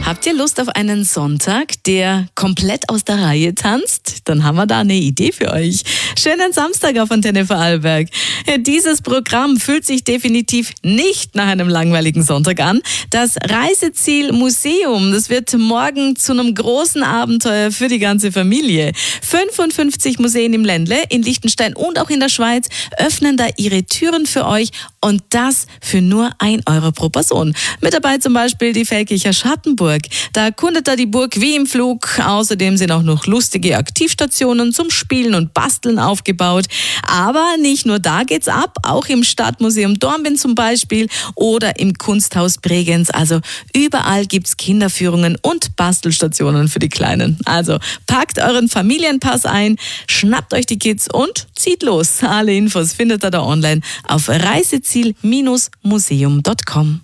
Habt ihr Lust auf einen Sonntag, der komplett aus der Reihe tanzt? Dann haben wir da eine Idee für euch. Schönen Samstag auf Antenne Vorarlberg. Dieses Programm fühlt sich definitiv nicht nach einem langweiligen Sonntag an. Das Reiseziel Museum, das wird morgen zu einem großen Abenteuer für die ganze Familie. 55 Museen im Ländle, in Liechtenstein und auch in der Schweiz öffnen da ihre Türen für euch und das für nur 1 Euro pro Person. Mit dabei zum Beispiel die Velkicher Schattenburg. Da erkundet er die Burg wie im Flug. Außerdem sind auch noch lustige Aktivstationen zum Spielen und Basteln aufgebaut. Aber nicht nur da geht's ab, auch im Stadtmuseum Dornbirn zum Beispiel oder im Kunsthaus Bregenz. Also überall gibt's Kinderführungen und Bastelstationen für die Kleinen. Also packt euren Familienpass ein, schnappt euch die Kids und zieht los. Alle Infos findet ihr da online auf reiseziel-museum.com.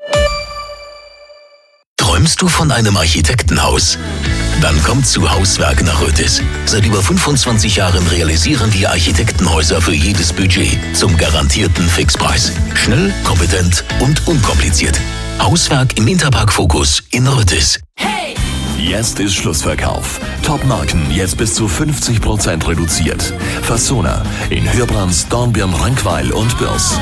Träumst du von einem Architektenhaus? Dann kommt zu Hauswerk nach Rötis. Seit über 25 Jahren realisieren wir Architektenhäuser für jedes Budget zum garantierten Fixpreis. Schnell, kompetent und unkompliziert. Hauswerk im Interpark Fokus in Rötis. Hey! Jetzt ist Schlussverkauf. Top-Marken jetzt bis zu 50% reduziert. Fasona in Hörbrands, Dornbirn, Rankweil und Bürs.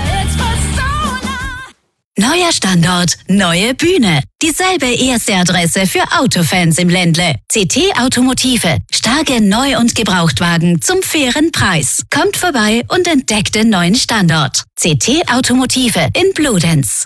Neuer Standort, neue Bühne. Dieselbe erste Adresse für Autofans im Ländle. CT Automotive. Starke Neu- und Gebrauchtwagen zum fairen Preis. Kommt vorbei und entdeckt den neuen Standort. CT Automotive in Bludenz.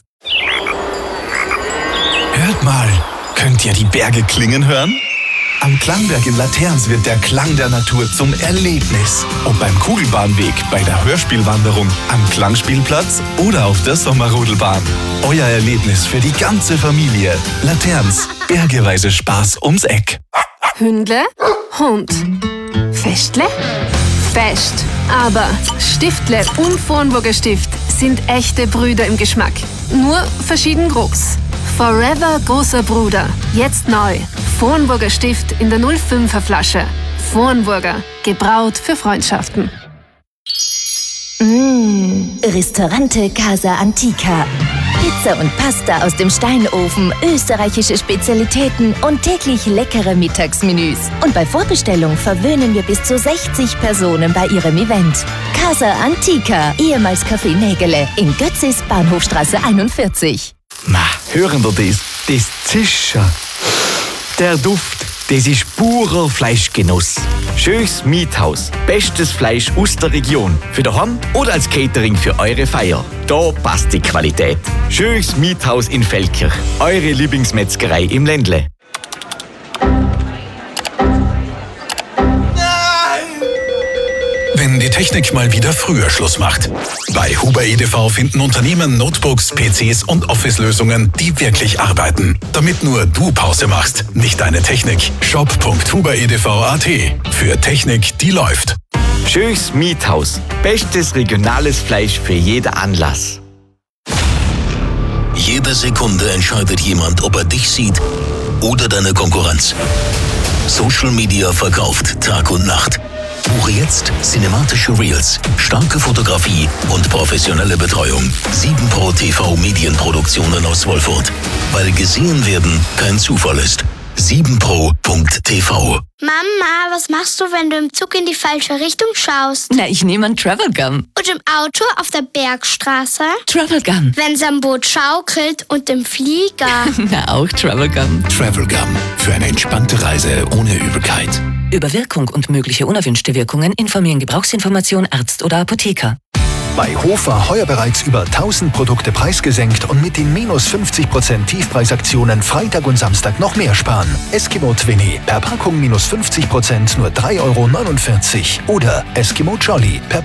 Hört mal, könnt ihr die Berge klingen hören? Am Klangberg in Laterns wird der Klang der Natur zum Erlebnis. Ob beim Kugelbahnweg, bei der Hörspielwanderung, am Klangspielplatz oder auf der Sommerrodelbahn. Euer Erlebnis für die ganze Familie. Laterns, bergeweise Spaß ums Eck. Hündle, Hund. Festle, Fest. Aber Stiftle und Vornburger Stift sind echte Brüder im Geschmack. Nur verschieden groß. Forever großer Bruder. Jetzt neu. Vornburger Stift in der 05er Flasche. Vornburger. Gebraut für Freundschaften. Ristorante Casa Antica. Pizza und Pasta aus dem Steinofen, österreichische Spezialitäten und täglich leckere Mittagsmenüs. Und bei Vorbestellung verwöhnen wir bis zu 60 Personen bei ihrem Event. Casa Antica, ehemals Café Nägele in Götzis, Bahnhofstraße 41. Hören wir das? Das Zischen. Der Duft, das ist purer Fleischgenuss. Schönes Miethaus. Bestes Fleisch aus der Region. Für daheim oder als Catering für eure Feier. Da passt die Qualität. Schönes Miethaus in Velkirch. Eure Lieblingsmetzgerei im Ländle. Wenn die Technik mal wieder früher Schluss macht. Bei Huber EDV finden Unternehmen Notebooks, PCs und Office-Lösungen, die wirklich arbeiten. Damit nur du Pause machst, nicht deine Technik. shop.huberedv.at. Für Technik, die läuft. Schönes Miethaus. Bestes regionales Fleisch für jeden Anlass. Jede Sekunde entscheidet jemand, ob er dich sieht oder deine Konkurrenz. Social Media verkauft Tag und Nacht. Buche jetzt cinematische Reels, starke Fotografie und professionelle Betreuung. 7Pro TV Medienproduktionen aus Wolfurt. Weil gesehen werden kein Zufall ist. 7pro.tv. Mama, was machst du, wenn du im Zug in die falsche Richtung schaust? Na, ich nehme einen Travelgun. Und im Auto auf der Bergstraße? Travelgun. Wenn's am Boot schaukelt und im Flieger? Na, auch Travelgun. Travelgun. Für eine entspannte Reise ohne Übelkeit. Über Wirkung und mögliche unerwünschte Wirkungen informieren Gebrauchsinformation Arzt oder Apotheker. Bei Hofer heuer bereits über 1000 Produkte preisgesenkt und mit den minus 50% Tiefpreisaktionen Freitag und Samstag noch mehr sparen. Eskimo Twinny per Packung minus 50% nur 3,49 € oder Eskimo Jolly per